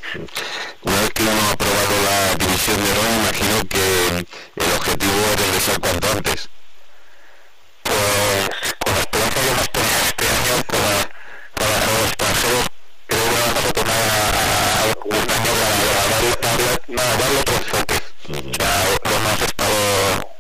Una vez que uno ha aprobado la división de honor, imagino que el objetivo es regresar cuanto antes. Pues con la experiencia que hemos tenido este año con los extranjeros, creo que vamos a tomar un año para darle otro enfoque. Ya lo hemos estado